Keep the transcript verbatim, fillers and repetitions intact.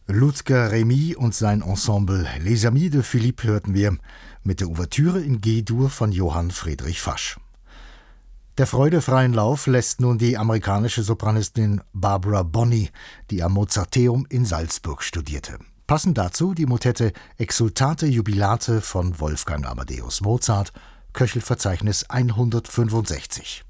Ludger Rémy und sein Ensemble Les Amis de Philippe hörten wir mit der Ouvertüre in G-Dur von Johann Friedrich Fasch. Der Freude freien Lauf lässt nun die amerikanische Sopranistin Barbara Bonney, die am Mozarteum in Salzburg studierte. Passend dazu die Motette Exsultate Jubilate von Wolfgang Amadeus Mozart, Köchelverzeichnis hundertfünfundsechzig.